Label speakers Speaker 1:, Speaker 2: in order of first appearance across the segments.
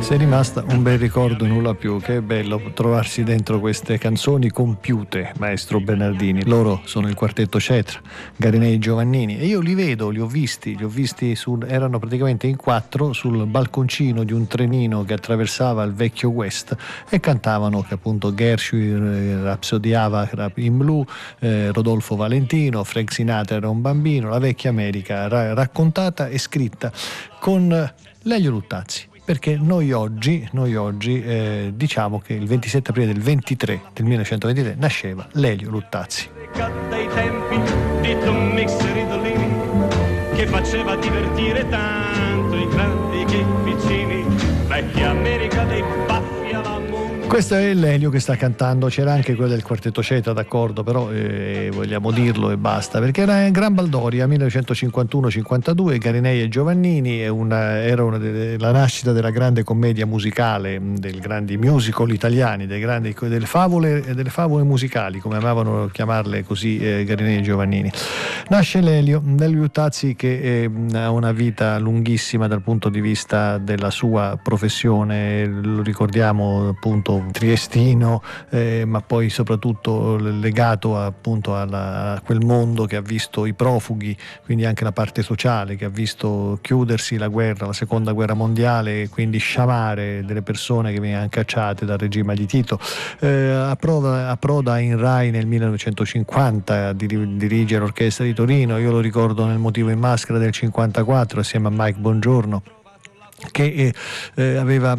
Speaker 1: Sei rimasta un bel ricordo, nulla più. Che bello trovarsi dentro queste canzoni compiute, maestro Bernardini. Loro sono il quartetto Cetra, Garinei Giovannini, e io li vedo, li ho visti erano praticamente in 4 sul balconcino di un trenino che attraversava il vecchio West e cantavano che appunto Gershwin rapsodiava in blu, Rodolfo Valentino, Frank Sinatra era un bambino, la vecchia America raccontata e scritta con Lelio Luttazzi. Perché noi oggi diciamo che il 27 aprile del 1923 nasceva Lelio Luttazzi.
Speaker 2: Dai tempi di Tom Mix Ridolini, che faceva divertire tanto i grandi che i piccini, vecchia America dei baffi alla mondo.
Speaker 1: Questo è Lelio che sta cantando. C'era anche quello del quartetto Cetra, d'accordo, però vogliamo dirlo e basta, perché era in Gran Baldoria 1951-52, Garinei e Giovannini. Era la nascita della grande commedia musicale, dei grandi musical italiani, delle favole musicali, come amavano chiamarle così Garinei e Giovannini. Nasce Lelio Luttazzi, che ha una vita lunghissima dal punto di vista della sua professione. Lo ricordiamo appunto triestino, ma poi soprattutto legato appunto a quel mondo che ha visto i profughi, quindi anche la parte sociale, che ha visto chiudersi la seconda guerra mondiale, e quindi sciamare delle persone che venivano cacciate dal regime di Tito. Approda in Rai nel 1950 a dirige l'orchestra di Torino. Io lo ricordo nel Motivo in maschera del 54 assieme a Mike Bongiorno, che aveva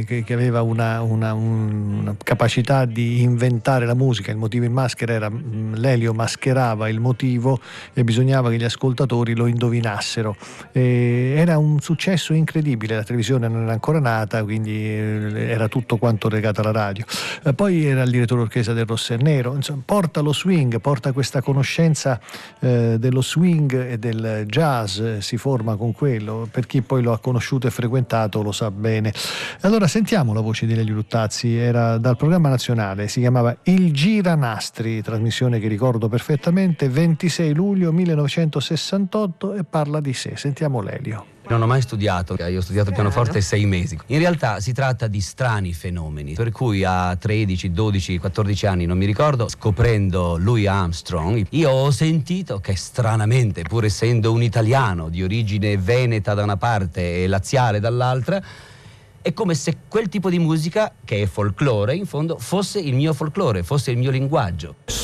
Speaker 1: una capacità di inventare la musica. Il Motivo in maschera era Lelio mascherava il motivo e bisognava che gli ascoltatori lo indovinassero. Era un successo incredibile, la televisione non era ancora nata, quindi era tutto quanto legato alla radio. Poi era il direttore d'orchestra del Rossernero. Insomma, porta lo swing, porta questa conoscenza dello swing e del jazz, si forma con quello. Per chi poi lo ha conosciuto e frequentato lo sa bene. Allora sentiamo la voce di Lelio Luttazzi. Era dal programma nazionale, si chiamava Il Giranastri, trasmissione che ricordo perfettamente, 26 luglio 1968, e parla di sé. Sentiamo Lelio.
Speaker 3: Non ho mai studiato, io ho studiato pianoforte 6 mesi. In realtà si tratta di strani fenomeni, per cui a 13, 12, 14 anni, non mi ricordo, scoprendo Louis Armstrong, io ho sentito che stranamente, pur essendo un italiano di origine veneta da una parte e laziale dall'altra, è come se quel tipo di musica, che è folklore in fondo, fosse il mio folklore, fosse il mio linguaggio.